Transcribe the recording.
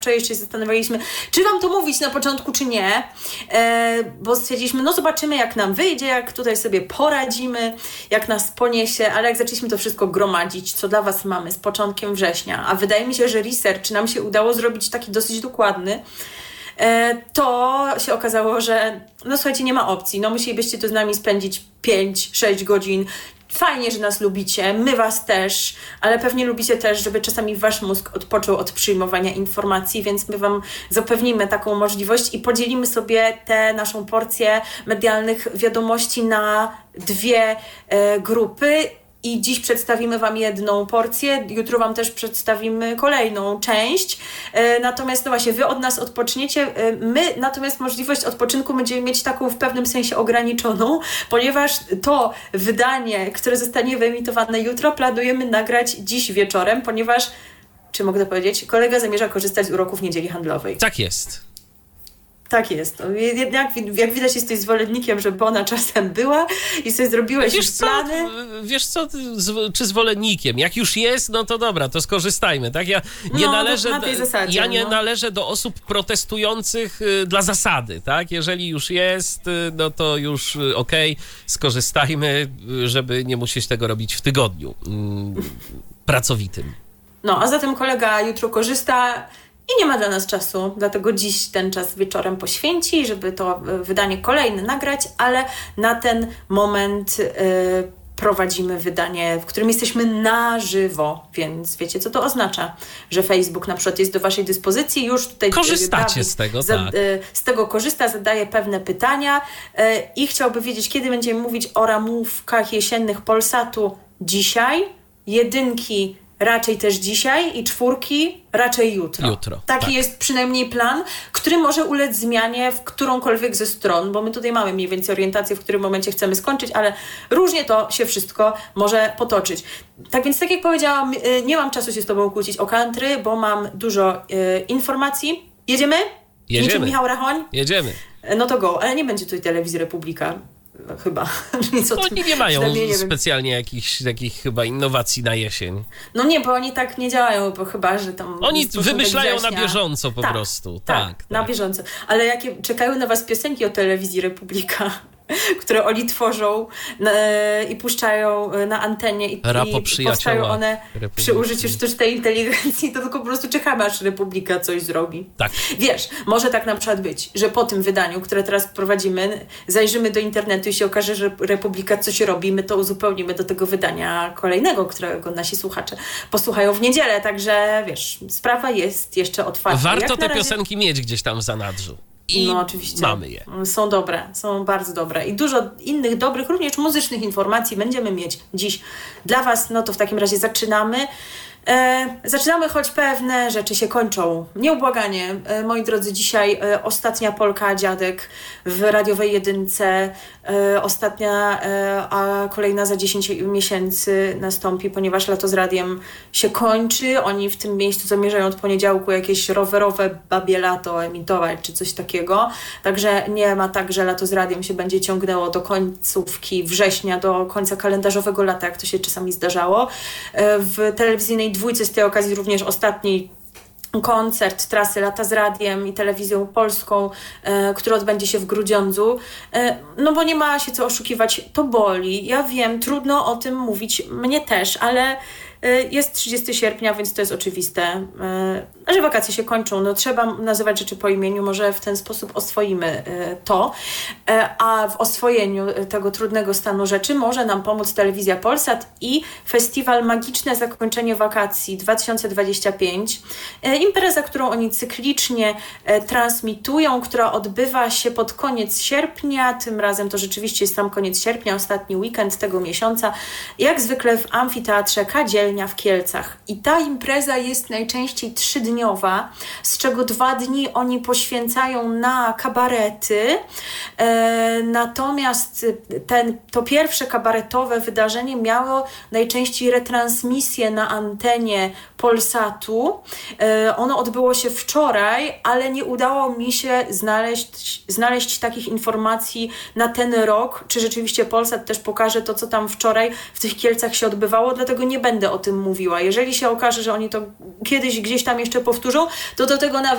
jeszcze się zastanawialiśmy, czy wam to mówić na początku, czy nie, bo stwierdziliśmy, no zobaczymy, jak nam wyjdzie, jak tutaj sobie poradzimy, jak nas poniesie, ale jak zaczęliśmy to wszystko gromadzić, co dla was mamy z początkiem września, a wydaje mi się, że research nam się udało zrobić taki dosyć dokładny, to się okazało, że no słuchajcie, nie ma opcji, no musielibyście tu z nami spędzić 5-6 godzin. Fajnie, że nas lubicie, my was też, ale pewnie lubicie też, żeby czasami wasz mózg odpoczął od przyjmowania informacji, więc my wam zapewnimy taką możliwość i podzielimy sobie tę naszą porcję medialnych wiadomości na dwie grupy. I dziś przedstawimy wam jedną porcję, jutro wam też przedstawimy kolejną część. Natomiast no właśnie, wy od nas odpoczniecie, my natomiast możliwość odpoczynku będziemy mieć taką w pewnym sensie ograniczoną, ponieważ to wydanie, które zostanie wyemitowane jutro, planujemy nagrać dziś wieczorem, ponieważ, czy mogę to powiedzieć, kolega zamierza korzystać z uroków niedzieli handlowej. Tak jest. Tak jest. Jak widać, jesteś zwolennikiem, żeby ona czasem była i sobie zrobiłeś już plany. Wiesz co, czy zwolennikiem? Jak już jest, no to dobra, to skorzystajmy, tak? Ja nie należę do osób protestujących dla zasady, tak? Jeżeli już jest, no to już okej, skorzystajmy, żeby nie musieć tego robić w tygodniu pracowitym. No, a zatem kolega jutro korzysta i nie ma dla nas czasu, dlatego dziś ten czas wieczorem poświęci, żeby to wydanie kolejne nagrać, ale na ten moment prowadzimy wydanie, w którym jesteśmy na żywo, więc wiecie, co to oznacza, że Facebook na przykład jest do waszej dyspozycji, już tutaj korzystacie z tego, tak. Z tego korzysta, zadaje pewne pytania i chciałby wiedzieć, kiedy będziemy mówić o ramówkach jesiennych Polsatu dzisiaj, jedynki raczej też dzisiaj i czwórki raczej jutro. Taki jest przynajmniej plan, który może ulec zmianie w którąkolwiek ze stron, bo my tutaj mamy mniej więcej orientację, w którym momencie chcemy skończyć, ale różnie to się wszystko może potoczyć. Tak więc, tak jak powiedziałam, nie mam czasu się z tobą kłócić o country, bo mam dużo informacji. Jedziemy? Jedziemy. Michał Rachoń? Jedziemy. No to go, ale nie będzie tutaj telewizji Republika. Chyba. Oni nie mają specjalnie jakichś takich chyba innowacji na jesień. No nie, bo oni tak nie działają, bo chyba, że tam... Oni wymyślają na bieżąco po prostu. Tak, na bieżąco. Ale jakie czekają na was piosenki o telewizji Republika, które oni tworzą i puszczają na antenie i powstają one Republiki. Przy użyciu sztucznej inteligencji, to tylko po prostu czekamy, aż Republika coś zrobi. Tak. Wiesz, może tak na przykład być, że po tym wydaniu, które teraz prowadzimy, zajrzymy do internetu i się okaże, że Republika coś robi, my to uzupełnimy do tego wydania kolejnego, którego nasi słuchacze posłuchają w niedzielę, także wiesz, sprawa jest jeszcze otwarta. Warto te piosenki mieć gdzieś tam w zanadrzu. I oczywiście. Mamy je. Są dobre, są bardzo dobre. I dużo innych dobrych, również muzycznych informacji będziemy mieć dziś dla was. No to w takim razie zaczynamy. Zaczynamy, choć pewne rzeczy się kończą. Nieubłaganie. Moi drodzy, dzisiaj ostatnia Polka Dziadek w radiowej jedynce. Ostatnia, a kolejna za 10 miesięcy nastąpi, ponieważ Lato z Radiem się kończy. Oni w tym miejscu zamierzają od poniedziałku jakieś rowerowe babie lato emitować, czy coś takiego. Także nie ma tak, że Lato z Radiem się będzie ciągnęło do końcówki września, do końca kalendarzowego lata, jak to się czasami zdarzało. W telewizyjnej dwójce z tej okazji również ostatni koncert trasy Lata z Radiem i Telewizją Polską, który odbędzie się w Grudziądzu. No bo nie ma się co oszukiwać, to boli. Ja wiem, trudno o tym mówić, mnie też, ale jest 30 sierpnia, więc to jest oczywiste, że wakacje się kończą. No trzeba nazywać rzeczy po imieniu, może w ten sposób oswoimy to, a w oswojeniu tego trudnego stanu rzeczy może nam pomóc Telewizja Polsat i Festiwal Magiczne Zakończenie Wakacji 2025. Impreza, którą oni cyklicznie transmitują, która odbywa się pod koniec sierpnia. Tym razem to rzeczywiście jest sam koniec sierpnia, ostatni weekend tego miesiąca. Jak zwykle w Amfiteatrze Kadzielnia w Kielcach. I ta impreza jest najczęściej 3-dniowa, z czego 2 dni oni poświęcają na kabarety Natomiast to pierwsze kabaretowe wydarzenie miało najczęściej retransmisję na antenie Polsatu. Ono odbyło się wczoraj, ale nie udało mi się znaleźć takich informacji na ten rok, czy rzeczywiście Polsat też pokaże to, co tam wczoraj w tych Kielcach się odbywało, dlatego nie będę o tym mówiła. Jeżeli się okaże, że oni to kiedyś gdzieś tam jeszcze powtórzą, to do tego